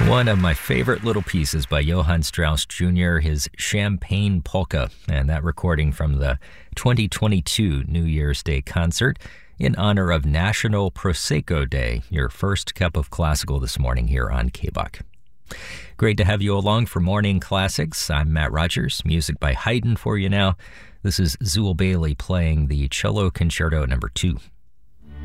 One of my favorite little pieces by Johann Strauss Jr., his Champagne Polka, and that recording from the 2022 New Year's Day concert in honor of National Prosecco Day, your first cup of classical this morning here on KBOK. Great to have you along for Morning Classics. I'm Matt Rogers, music by Haydn for you now. This is Zool Bailey playing the Cello Concerto No. 2.